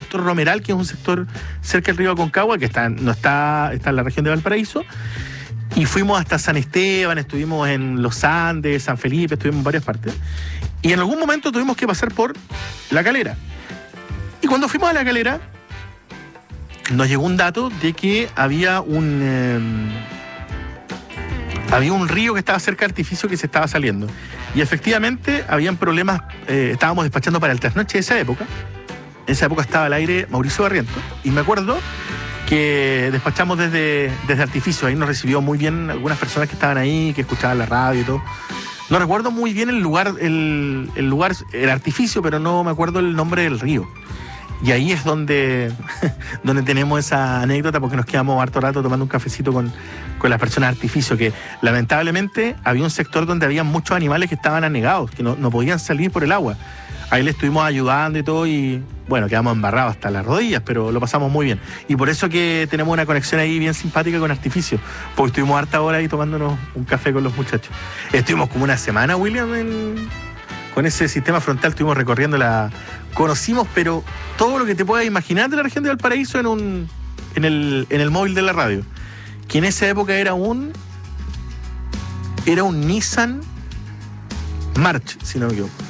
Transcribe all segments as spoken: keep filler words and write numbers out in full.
sector Romeral, que es un sector cerca del río Aconcagua, que está, no está, está en la región de Valparaíso. Y fuimos hasta San Esteban, estuvimos en Los Andes, San Felipe, estuvimos en varias partes. Y en algún momento tuvimos que pasar por La Calera. Y cuando fuimos a La Calera, nos llegó un dato de que había un eh, había un río que estaba cerca del artificio que se estaba saliendo. Y efectivamente habían problemas, eh, estábamos despachando para el trasnoche de esa época. En esa época estaba al aire Mauricio Barrientos. Y me acuerdo que despachamos desde, desde artificio. Ahí nos recibió muy bien algunas personas que estaban ahí, que escuchaban la radio y todo. No recuerdo muy bien el lugar, el, el lugar, el artificio, pero no me acuerdo el nombre del río. Y ahí es donde, donde tenemos esa anécdota, porque nos quedamos harto rato tomando un cafecito con, con las personas de artificio, que lamentablemente había un sector donde había muchos animales que estaban anegados, que no, no podían salir por el agua. Ahí le estuvimos ayudando y todo, y bueno, quedamos embarrados hasta las rodillas, pero lo pasamos muy bien. Y por eso que tenemos una conexión ahí bien simpática con artificio, porque estuvimos harta hora ahí tomándonos un café con los muchachos. Estuvimos como una semana, William, en... con ese sistema frontal, estuvimos recorriendo la... Conocimos, pero todo lo que te puedas imaginar de la región de Valparaíso en un en el, en el móvil de la radio. Que en esa época era un... Era un Nissan March, si no me equivoco.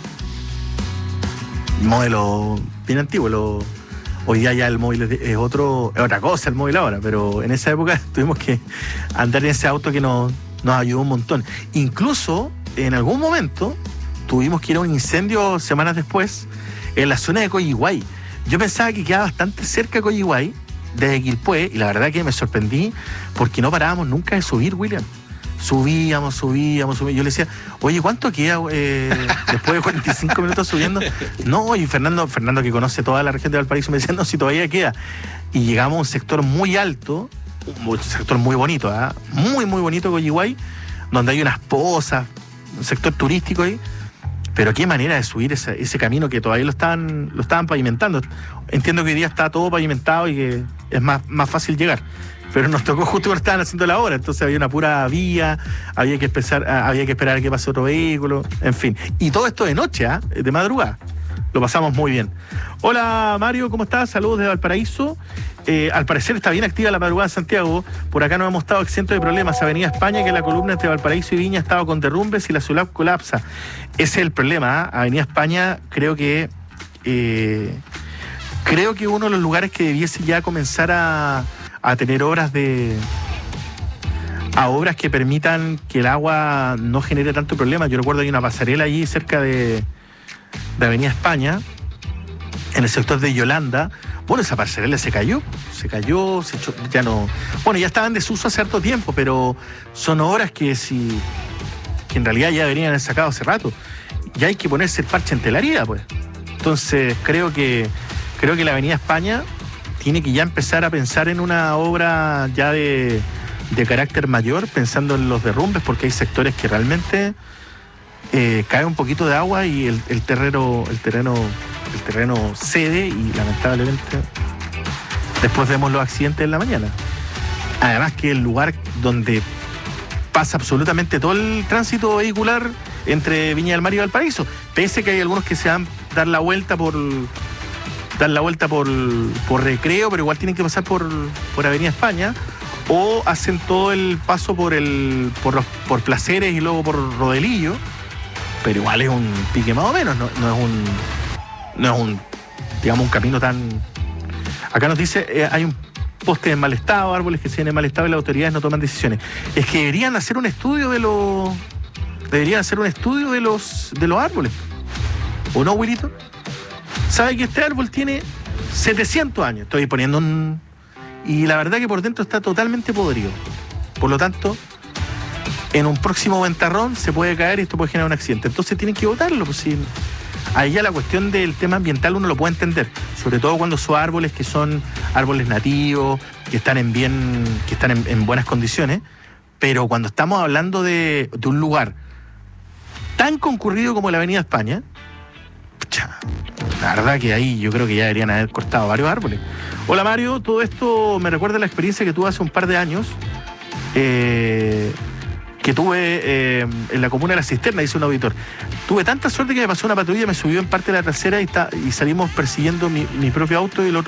Modelo bien antiguo. Lo, hoy día ya el móvil es, es, otro, es otra cosa el móvil ahora, pero en esa época tuvimos que andar en ese auto que nos, nos ayudó un montón. Incluso, en algún momento... tuvimos que ir a un incendio semanas después en la zona de Coyihuay. Yo pensaba que quedaba bastante cerca de Coyihuay, desde Quilpué, y la verdad que me sorprendí porque no parábamos nunca de subir, William. Subíamos, subíamos, subíamos. Yo le decía, oye, ¿cuánto queda eh, después de cuarenta y cinco minutos subiendo? No, y Fernando, Fernando, que conoce toda la región de Valparaíso, me decía, no, si todavía queda. Y llegamos a un sector muy alto, un sector muy bonito, ¿eh? muy, muy bonito, Coyihuay, donde hay unas pozas, un sector turístico ahí. Pero qué manera de subir ese, ese camino que todavía lo estaban, lo estaban pavimentando. Entiendo que hoy día está todo pavimentado y que es más, más fácil llegar. Pero nos tocó justo cuando estaban haciendo la obra, entonces había una pura vía, había que empezar, había que esperar a que pase otro vehículo, en fin. Y todo esto de noche, ¿eh? De madrugada. Lo pasamos muy bien. Hola Mario, ¿cómo estás? Saludos de Valparaíso. Eh, al parecer está bien activa la madrugada en Santiago. Por acá no hemos estado exentos de problemas. Avenida España, que la columna entre Valparaíso y Viña ha estado con derrumbes y la ciudad colapsa. Ese es el problema, ¿eh? Avenida España, creo que eh, creo que uno de los lugares que debiese ya comenzar a, a tener obras de a obras que permitan que el agua no genere tanto problema. Yo recuerdo que hay una pasarela allí cerca de de Avenida España, en el sector de Yolanda. Bueno, esa pasarela se cayó, se cayó, se echó, ya no... Bueno, ya estaba en desuso hace harto tiempo, pero son obras que si que en realidad ya deberían haber sacado hace rato. Ya hay que ponerse el parche en telaría, pues. Entonces, creo que creo que la Avenida España tiene que ya empezar a pensar en una obra ya de, de carácter mayor, pensando en los derrumbes, porque hay sectores que realmente... Eh, cae un poquito de agua y el, el terreno el terreno el terreno cede y lamentablemente después vemos los accidentes en la mañana. Además que el lugar donde pasa absolutamente todo el tránsito vehicular entre Viña del Mar y Valparaíso, pese que hay algunos que se van a dar la vuelta por dar la vuelta por, por Recreo, pero igual tienen que pasar por, por Avenida España, o hacen todo el paso por el por los por Placeres y luego por Rodelillo. Pero igual es un pique más o menos, no, no es un no es un digamos un camino tan... Acá nos dice, eh, hay un poste en mal estado, árboles que siguen en mal estado y las autoridades no toman decisiones. Es que deberían hacer un estudio de los deberían hacer un estudio de los de los árboles. ¿O no, Wilito? ¿Sabe que este árbol tiene setecientos años? Estoy poniendo un... Y la verdad que por dentro está totalmente podrido. Por lo tanto, en un próximo ventarrón se puede caer y esto puede generar un accidente. Entonces tienen que botarlo. Pues sí. Ahí ya la cuestión del tema ambiental uno lo puede entender, sobre todo cuando son árboles que son árboles nativos, que están en bien, que están en, en buenas condiciones, pero cuando estamos hablando de, de un lugar tan concurrido como la Avenida España, pucha, la verdad que ahí yo creo que ya deberían haber cortado varios árboles. Hola Mario, todo esto me recuerda a la experiencia que tuve hace un par de años, eh, que tuve eh, en la comuna de La Cisterna, dice un auditor. Tuve tanta suerte que me pasó una patrulla, me subió en parte de la trasera y, está, y salimos persiguiendo mi, mi propio auto y el otro